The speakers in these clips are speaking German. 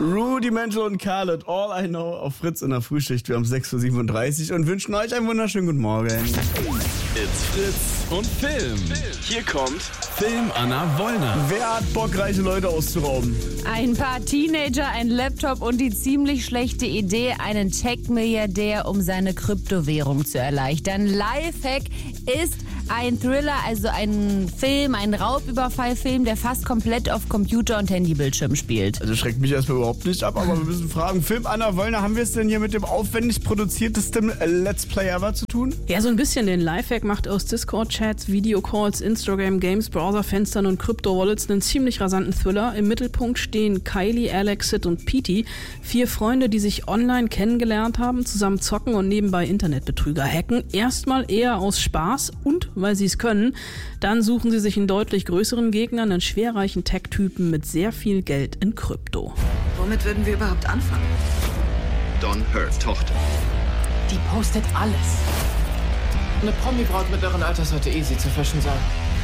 Rudimental und Khaled, All I Know auf Fritz in der Frühschicht. Wir haben 6.37 Uhr und wünschen euch einen wunderschönen guten Morgen. It's Fritz und Film. Hier kommt Film Anna Wollner. Wer hat Bock, reiche Leute auszurauben? Ein paar Teenager, ein Laptop und die ziemlich schlechte Idee, einen Tech-Milliardär um seine Kryptowährung zu erleichtern. Lifehack ist ein Thriller, also ein Film, ein Raubüberfallfilm, der fast komplett auf Computer- und Handybildschirm spielt. Also schreckt mich erstmal überhaupt nicht ab, aber wir müssen fragen, Film Anna Wollner, haben wir es denn hier mit dem aufwendig produziertesten Let's Play ever zu tun? Ja, so ein bisschen. Den Lifehack macht aus Discord-Chats, Videocalls, Instagram, Games, Browserfenstern und Crypto-Wallets einen ziemlich rasanten Thriller. Im Mittelpunkt stehen Kylie, Alex, Sid und Petey. 4 Freunde, die sich online kennengelernt haben, zusammen zocken und nebenbei Internetbetrüger hacken. Erstmal eher aus Spaß und weil sie es können. Dann suchen sie sich einen deutlich größeren Gegner, einen schwerreichen Tech-Typen mit sehr viel Geld in Krypto. Womit würden wir überhaupt anfangen? Don Hurt, Tochter. Die postet alles. Eine Promi-Braut mittleren Alters sollte easy zu fischen sein.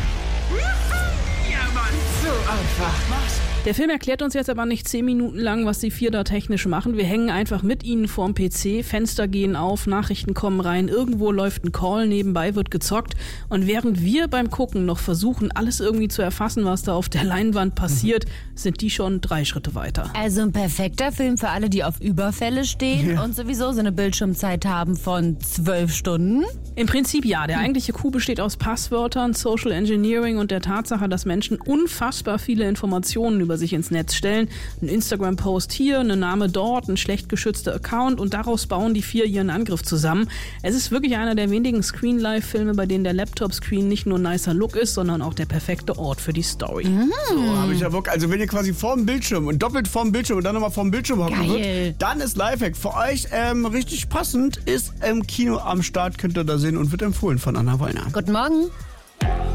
Ja, Mann, so einfach. Mach's. Der Film erklärt uns jetzt aber nicht 10 Minuten lang, was die 4 da technisch machen. Wir hängen einfach mit ihnen vorm PC, Fenster gehen auf, Nachrichten kommen rein, irgendwo läuft ein Call, nebenbei wird gezockt. Und während wir beim Gucken noch versuchen, alles irgendwie zu erfassen, was da auf der Leinwand passiert, sind die schon 3 Schritte weiter. Also ein perfekter Film für alle, die auf Überfälle stehen und sowieso so eine Bildschirmzeit haben von 12 Stunden. Im Prinzip ja. Der eigentliche Coup besteht aus Passwörtern, Social Engineering und der Tatsache, dass Menschen unfassbar viele Informationen über sich ins Netz stellen. Ein Instagram-Post hier, ein Name dort, ein schlecht geschützter Account und daraus bauen die 4 ihren Angriff zusammen. Es ist wirklich einer der wenigen Screen-Live-Filme, bei denen der Laptop-Screen nicht nur ein nicer Look ist, sondern auch der perfekte Ort für die Story. So, habe ich ja Bock. Also wenn ihr quasi vorm Bildschirm und doppelt vorm Bildschirm und dann nochmal vorm Bildschirm hocken wird, dann ist Lifehack für euch richtig passend, ist im Kino am Start, könnt ihr da sehen und wird empfohlen von Anna Wollner. Guten Morgen.